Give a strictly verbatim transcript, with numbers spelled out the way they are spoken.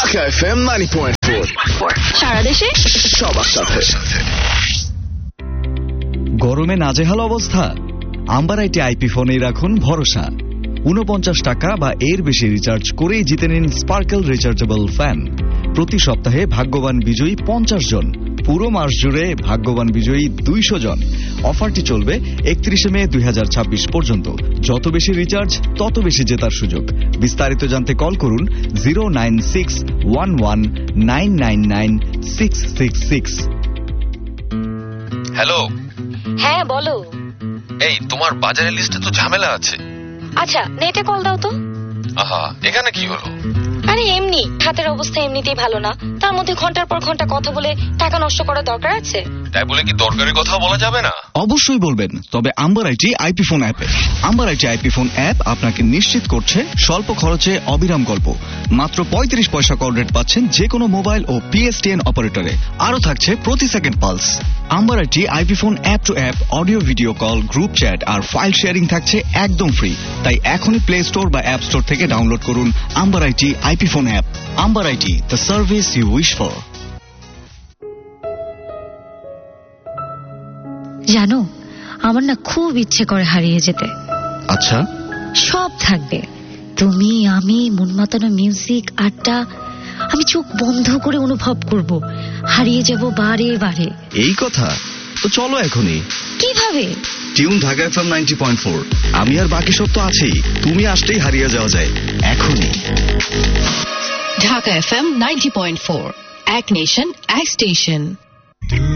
Dhaka F M ninety point four, সারা দেশে সবার সাথে। গরমে নাজেহাল অবস্থা? আম্বার আইটি আইপি ফোনেই রাখুন ভরসা। উনপঞ্চাশ টাকা বা এর বেশি রিচার্জ করেই জিতে নিন স্পার্কেল রিচার্জেবল ফ্যান। প্রতি সপ্তাহে ভাগ্যবান বিজয়ী পঞ্চাশ জন, পুরো মাস জুড়ে ভাগ্যবান বিজয়ী দুইশো জন। অফারটি চলবে একত্রিশে মে দুই হাজার ছাব্বিশ পর্যন্ত। যত বেশি রিচার্জ তত বেশি জেতার সুযোগ। বিস্তারিত জানতে কল করুন zero nine six one one nine nine nine six six six. Hello. হ্যাঁ বলো। এই তোমার বাজারের লিস্টে তো ঝামেলা আছে। আচ্ছা নেটে কল দাও তো। আহা, এখানে কি হলো? আরে এমনি, হাতের অবস্থা এমনিতেই ভালো না, তার মধ্যে ঘন্টার পর ঘন্টা কথা বলে টাকা নষ্ট করার দরকার আছে? তাই বলে কি দরকারি কথা বলা যাবে না? অবশ্যই বলবেন, তবে আম্বার আইটি আইপি ফোন অ্যাপে। Amber IT IP phone app আপনাকে নিশ্চিত করছে স্বল্প খরচে অবিরাম গল্প। মাত্র পঁয়ত্রিশ পয়সা কল রেট পাচ্ছেন যে কোনো মোবাইল ও পিএসটিএন অপারেটরে। আরও থাকছে প্রতি second pulse. Amber IT IP phone app two app audio video call, group chat R file sharing থাকছে একদম ফ্রি। তাই এখনই প্লে স্টোর বা অ্যাপ স্টোর থেকে ডাউনলোড করুন amber IT IP phone app. Amber IT, the service you wish for. জানো, আমার না খুব ইচ্ছে করে হারিয়ে যেতে। আচ্ছা, সব থাকবে, তুমি, আমি, মন মাতানো মিউজিক, আড্ডা। আমি চোখ বন্ধ করে অনুভব করব, হারিয়ে যাব বারে বারে। এই কথা তো চলো এখনই। কিভাবে? Tune Dhaka F M ninety point four. আমি আর বাকি সব তো আছেই, তুমি আসতেই হারিয়ে যাওয়া যায় এখনই। Dhaka F M ninety point four, এক নেশন এক স্টেশন।